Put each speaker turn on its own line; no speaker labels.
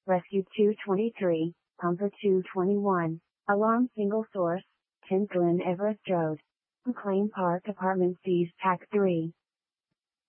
Rescue 223, Pumper 221, Alarm Single Source, 10 Glen Everest Road. McLean Park Apartments seized Pack 3.